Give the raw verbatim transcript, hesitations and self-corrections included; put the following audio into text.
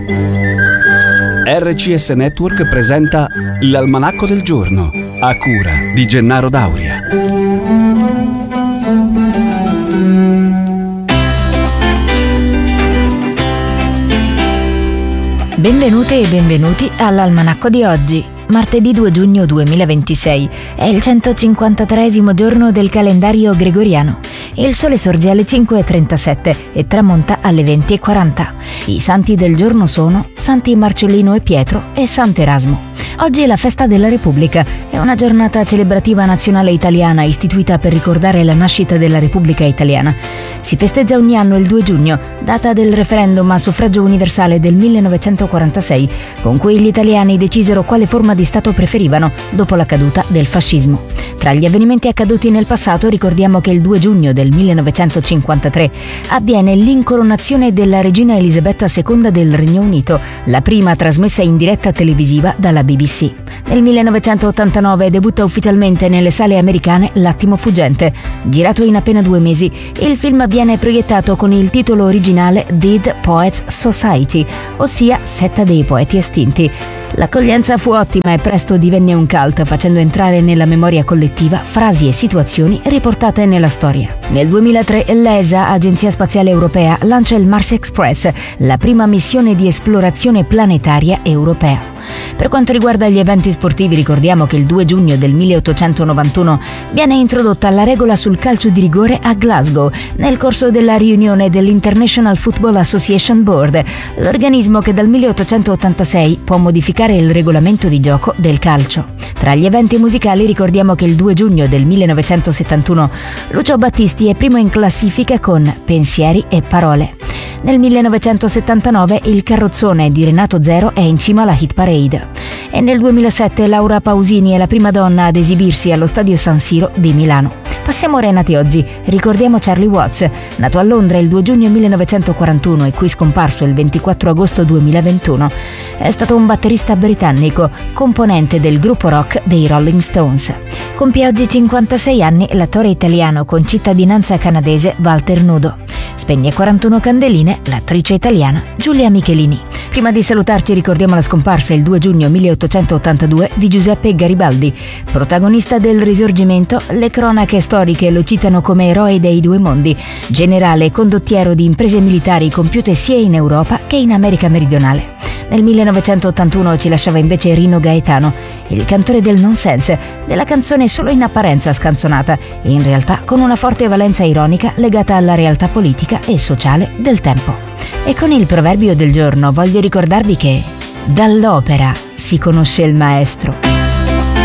R C S Network presenta l'Almanacco del Giorno, a cura di Gennaro Dauria. Benvenute e benvenuti all'Almanacco di oggi, martedì due giugno duemilaventisei. È il centocinquantatreesimo giorno del calendario gregoriano. Il sole sorge alle cinque e trentasette e tramonta alle venti e quaranta. I santi del giorno sono Santi Marcellino e Pietro e Sant'Erasmo. Oggi è la festa della Repubblica, è una giornata celebrativa nazionale italiana istituita per ricordare la nascita della Repubblica Italiana. Si festeggia ogni anno il due giugno, data del referendum a suffragio universale del millenovecentoquarantasei, con cui gli italiani decisero quale forma di Stato preferivano dopo la caduta del fascismo. Tra gli avvenimenti accaduti nel passato ricordiamo che il due giugno del millenovecentocinquantatré avviene l'incoronazione della regina Elisabetta seconda del Regno Unito, la prima trasmessa in diretta televisiva dalla B B C. Nel millenovecentottantanove debutta ufficialmente nelle sale americane L'attimo fuggente. Girato in appena due mesi, il film viene proiettato con il titolo originale Dead Poets Society, ossia Setta dei poeti estinti. L'accoglienza fu ottima e presto divenne un cult, facendo entrare nella memoria collettiva frasi e situazioni riportate nella storia. Nel duemilatré l'E S A, Agenzia Spaziale Europea, lancia il Mars Express, la prima missione di esplorazione planetaria europea. Per quanto riguarda gli eventi sportivi, ricordiamo che il due giugno del milleottocentonovantuno viene introdotta la regola sul calcio di rigore a Glasgow, nel corso della riunione dell'International Football Association Board, l'organismo che dal milleottocentottantasei può modificare il regolamento di gioco del calcio. Tra gli eventi musicali ricordiamo che il due giugno del millenovecentosettantuno Lucio Battisti è primo in classifica con Pensieri e parole. Nel millenovecentosettantanove il Carrozzone di Renato Zero è in cima alla hit parade. E nel duemilasette Laura Pausini è la prima donna ad esibirsi allo Stadio San Siro di Milano. Passiamo ora ai nati oggi. Ricordiamo Charlie Watts, nato a Londra il due giugno millenovecentoquarantuno e qui scomparso il ventiquattro agosto duemilaventuno. È stato un batterista britannico, componente del gruppo rock dei Rolling Stones. Compie oggi cinquantasei anni l'attore italiano con cittadinanza canadese Walter Nudo. Spegne quarantuno candeline l'attrice italiana Giulia Michelini. Prima di salutarci ricordiamo la scomparsa il due giugno milleottocentottantadue di Giuseppe Garibaldi. Protagonista del Risorgimento, le cronache storiche lo citano come eroe dei due mondi, generale e condottiero di imprese militari compiute sia in Europa che in America meridionale. Nel millenovecentottantuno ci lasciava invece Rino Gaetano, il cantore del nonsense, della canzone solo in apparenza scanzonata, in realtà con una forte valenza ironica legata alla realtà politica e sociale del tempo. E con il proverbio del giorno voglio ricordarvi che dall'opera si conosce il maestro.